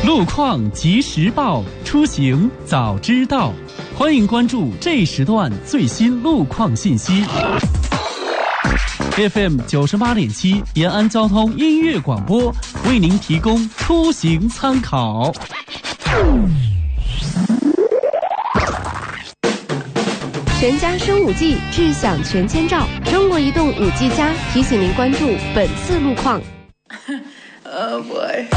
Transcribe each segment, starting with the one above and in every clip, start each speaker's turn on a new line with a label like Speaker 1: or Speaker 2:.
Speaker 1: 路况及时报，出行早知道。欢迎关注这时段最新路况信息。FM 98.7延安交通音乐广播为您提供出行参考。
Speaker 2: 全家升5G，智享全千兆。中国移动5G+提醒您关注本次路况。
Speaker 3: Oh boy.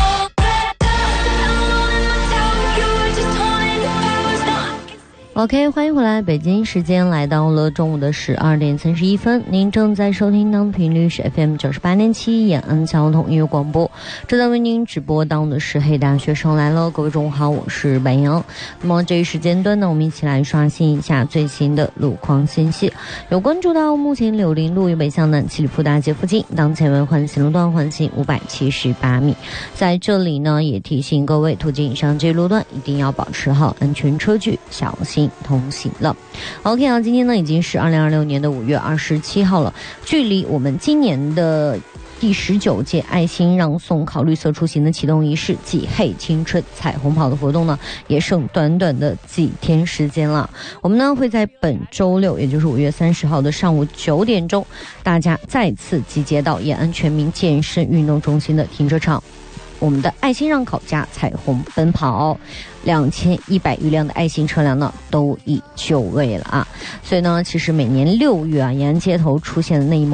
Speaker 4: OK， 欢迎回来，北京时间来到了中午的12点31分，您正在收听到的频率是 FM 98.7延安交通音乐广播，正在为您直播到的是黑大学生来了。各位中午好，我是白杨。那么这一时间段呢，我们一起来刷新一下最新的路况信息。有关注到目前柳林路与北向南七里铺大街附近，当前为环形路段环行578米。在这里呢，也提醒各位途经以上这一路段一定要保持好安全车距，小心通行了。 OK 啊，今天呢已经是2026年的5月27号了，距离我们今年的第19届爱心让送考绿色出行的启动仪式暨黑青春彩虹跑的活动呢，也剩短短的几天时间了。我们呢会在本周六，也就是5月30号的上午9点钟，大家再次集结到延安全民健身运动中心的停车场。我们的爱心让考加彩虹奔跑，2100余辆的爱心车辆呢都已就位了啊。所以呢，其实每年6月啊，延安街头出现的那一幕